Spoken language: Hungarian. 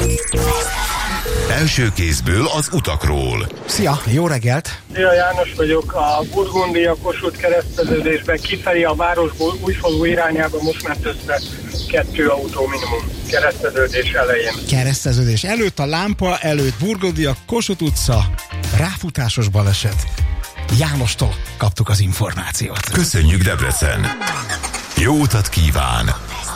Első kézből az utakról. Szia, jó reggelt! Szia, János vagyok. A Burgundia-Kossuth kereszteződésben kifelé a városból Újfalu irányába most ment össze 2 autó minimum kereszteződés elején. Kereszteződés előtt, a lámpa előtt, Burgundia-Kossuth utca, ráfutásos baleset. Jánostól kaptuk az információt. Köszönjük, Debrecen! Jó utat kíván!